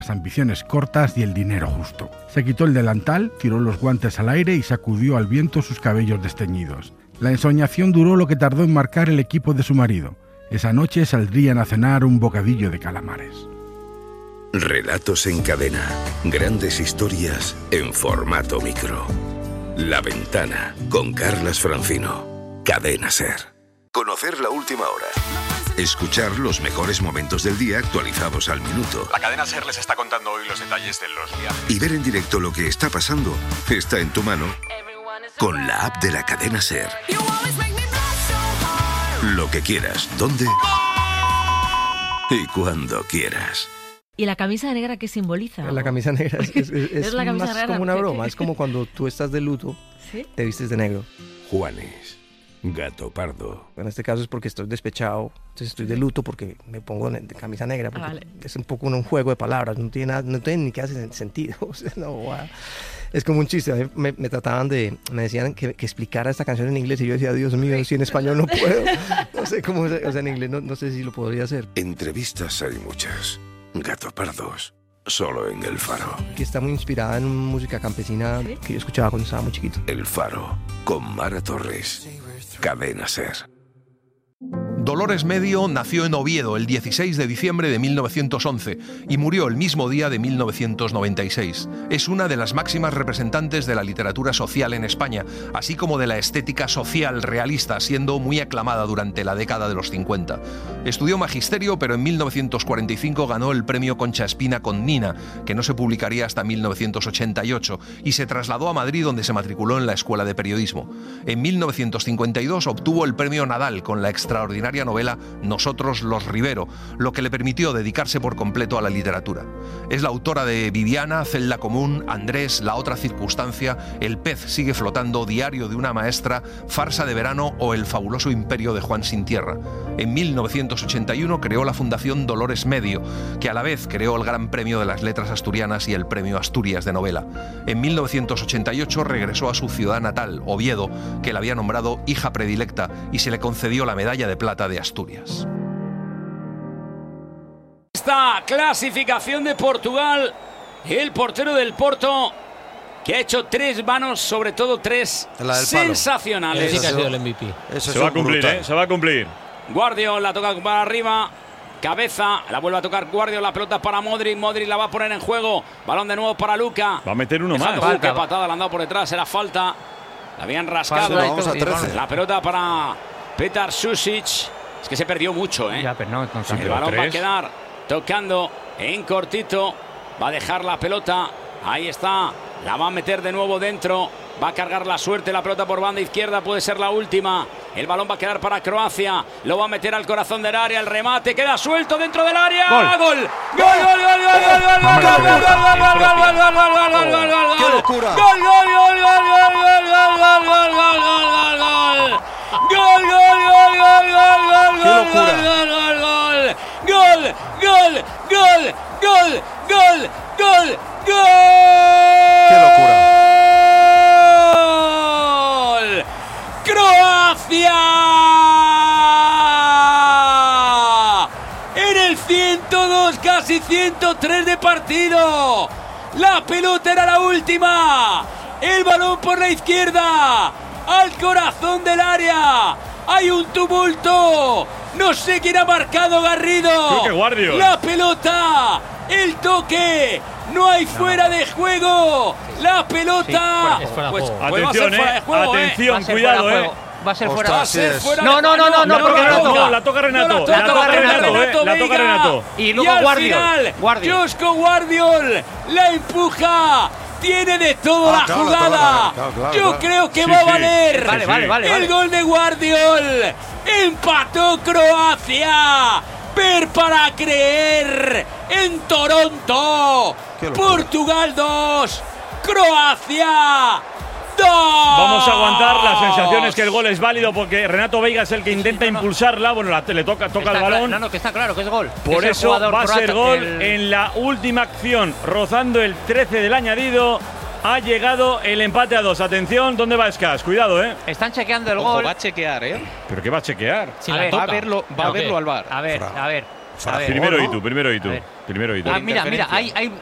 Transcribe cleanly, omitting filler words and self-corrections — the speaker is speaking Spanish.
las ambiciones cortas y el dinero justo. Se quitó el delantal, tiró los guantes al aire y sacudió al viento sus cabellos desteñidos. La ensoñación duró lo que tardó en marcar el equipo de su marido. Esa noche saldrían a cenar un bocadillo de calamares. Relatos en cadena. Grandes historias en formato micro. La Ventana, con Carlas Francino. Cadena SER. Conocer la última hora. Escuchar los mejores momentos del día actualizados al minuto. La cadena SER les está contando hoy los detalles de los viajes. Y ver en directo lo que está pasando está en tu mano con la app de la cadena SER. Lo que quieras, dónde y cuando quieras. ¿Y la camisa negra qué simboliza? La camisa negra es la camisa más negra, como una broma. Es como cuando tú estás de luto, ¿sí? Te vistes de negro. Juanes, gato pardo. En este caso es porque estoy despechado, entonces estoy de luto porque me pongo de camisa negra. Porque vale. Es un poco un juego de palabras, no tiene ni que hacer sentido. O sea, no, wow. Es como un chiste. A mí me decían que explicara esta canción en inglés y yo decía, Dios mío, si en español no puedo. No sé cómo, o sea, en inglés no sé si lo podría hacer. Entrevistas hay muchas. Gato pardos, solo en El Faro. Que está muy inspirada en música campesina, ¿sí? Que yo escuchaba cuando estaba muy chiquito. El Faro, con Mara Torres. Cadena SER. Dolores Medio nació en Oviedo el 16 de diciembre de 1911 y murió el mismo día de 1996. Es una de las máximas representantes de la literatura social en España, así como de la estética social realista, siendo muy aclamada durante la década de los 50. Estudió magisterio, pero en 1945 ganó el premio Concha Espina con Nina, que no se publicaría hasta 1988, y se trasladó a Madrid, donde se matriculó en la Escuela de Periodismo. En 1952 obtuvo el premio Nadal con la extraordinaria novela Nosotros los Rivero, lo que le permitió dedicarse por completo a la literatura. Es la autora de Viviana, Celda Común, Andrés, La otra circunstancia, El pez sigue flotando, Diario de una maestra, Farsa de verano o El fabuloso imperio de Juan Sin Tierra. En 1981 creó la Fundación Dolores Medio, que a la vez creó el Gran Premio de las Letras Asturianas y el Premio Asturias de Novela. En 1988 regresó a su ciudad natal, Oviedo, que la había nombrado hija predilecta, y se le concedió la Medalla de Plata de Asturias. Esta clasificación de Portugal, el portero del Porto, que ha hecho 3 manos, sobre todo 3 sensacionales. Sí que ha sido el MVP. Se va a cumplir, se va a cumplir. Guardio la toca para arriba, cabeza, la vuelve a tocar Guardio, la pelota para Modric, Modric la va a poner en juego, balón de nuevo para Luka. Va a meter uno más. Qué patada le han dado por detrás, era falta, la habían rascado. La pelota para Petar Susic. Es que se perdió mucho, ¿eh? Ya, pero no el balón va a quedar tocando en cortito. Va a dejar la pelota. Ahí está. La va a meter de nuevo dentro. Va a cargar la suerte. La pelota por banda izquierda. Puede ser la última. El balón va a quedar para Croacia. Lo va a meter al corazón del área. El remate queda suelto dentro del área. ¡Gol! ¡Gol! ¡Qué locura! ¡Gol! ¡Qué locura! ¡Croacia! En el 102, casi 103 de partido. La pelota era la última. El balón por la izquierda. Al corazón del área. Hay un tumulto. No sé quién ha marcado, Garrido. Creo que Guardio. La pelota. El toque. No hay fuera de juego. La pelota. Sí, es fuera de juego. Atención, atención, cuidado, Va a ser fuera. Va a ser fuera. No, porque la toca Renato. La toca Renato. Y luego Guardiol. Josko Guardiol la empuja. Tiene de todo la jugada. Claro. Yo creo que va a valer. Vale. El gol de Guardiol. Empató Croacia. Ver para creer en Toronto. Portugal 2, Croacia 2. Vamos a aguantar las sensaciones que el gol es válido porque Renato Veiga es el que intenta impulsarla. Bueno, le toca el balón. No, que está claro que es gol. Por eso va a ser gol en la última acción, rozando el 13 del añadido. Ha llegado el empate a 2. Atención, ¿dónde va Escas? Cuidado, Están chequeando el gol. Va a chequear, ¿Pero qué va a chequear? Si va a verlo al VAR. A ver. Salah Primero ¿no? y tú. A ver. Primero y tú. Mira, hay